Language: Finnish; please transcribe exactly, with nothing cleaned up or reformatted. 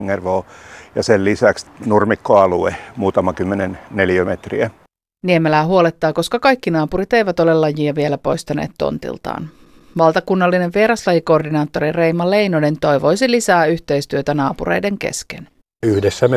ja sen lisäksi nurmikkoalue muutama kymmenen neliömetriä. Niemelää huolettaa, koska kaikki naapurit eivät ole lajia vielä poistaneet tontiltaan. Valtakunnallinen vieraslajikoordinaattori Reima Leinonen toivoisi lisää yhteistyötä naapureiden kesken. Yhdessä me